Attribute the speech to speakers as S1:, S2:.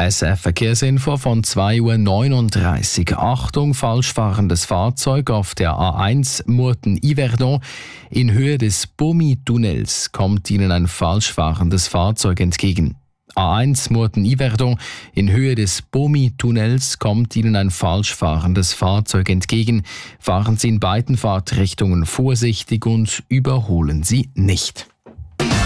S1: SF Verkehrsinfo von 2:39 Uhr. Achtung, falsch fahrendes Fahrzeug auf der A1 Murten-Yverdon. In Höhe des Bomi-Tunnels kommt Ihnen ein falsch fahrendes Fahrzeug entgegen. A1 Murten-Yverdon. In Höhe des Bomi-Tunnels kommt Ihnen ein falsch fahrendes Fahrzeug entgegen. Fahren Sie in beiden Fahrtrichtungen vorsichtig und überholen Sie nicht.